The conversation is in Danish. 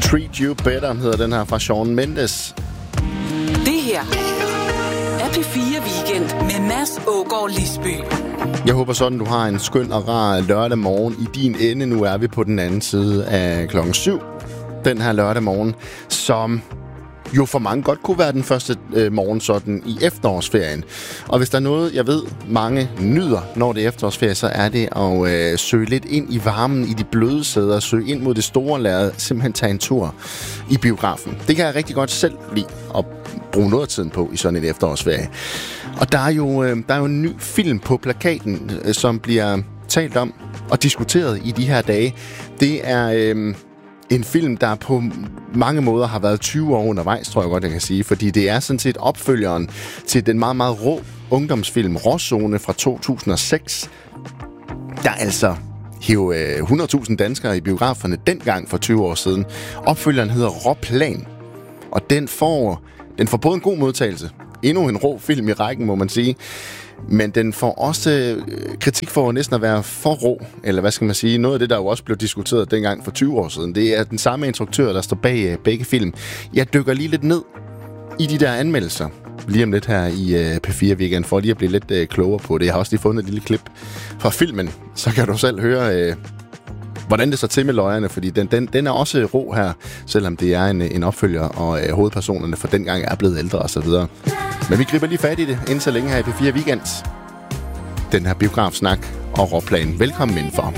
Treat You Better hedder den her fra Shawn Mendes. Det her er P4 Weekend med Mads Aagaard Lisby. Jeg håber sådan, du har en skøn og rar lørdag morgen i din ende. Nu er vi på den anden side af 7:00 den her lørdag morgen, som jo for mange godt kunne være den første morgen sådan i efterårsferien. Og hvis der er noget, jeg ved, mange nyder, når det er efterårsferie, så er det at søge lidt ind i varmen, i de bløde sæder, søge ind mod det store lærred, simpelthen tage en tur i biografen. Det kan jeg rigtig godt selv lide at bruge noget af tiden på i sådan et efterårsferie. Og der er jo en ny film på plakaten, som bliver talt om og diskuteret i de her dage. Det er en film, der på mange måder har været 20 år undervejs, tror jeg godt, jeg kan sige. Fordi det er sådan set opfølgeren til den meget, meget rå ungdomsfilm Råzone fra 2006. Der altså hiv 100.000 danskere i biograferne dengang for 20 år siden. Opfølgeren hedder Råplan. Og den får både en god modtagelse. Endnu en rå film i rækken, må man sige. Men den får også kritik for næsten at være for rå, eller hvad skal man sige, noget af det, der jo også blev diskuteret dengang for 20 år siden. Det er den samme instruktør, der står bag begge film. Jeg dykker lige lidt ned i de der anmeldelser, lige om lidt her i P4 Weekend, for lige at blive lidt klogere på det. Jeg har også lige fundet et lille klip fra filmen, så kan du selv høre, hvordan det så til med løjerne, fordi den er også rå her, selvom det er en opfølger, og hovedpersonerne for dengang er blevet ældre og så videre. Men vi griber lige fat i det, inden så længe her i P4 Weekend. Den her biografsnak og Råplan. Velkommen indenfor.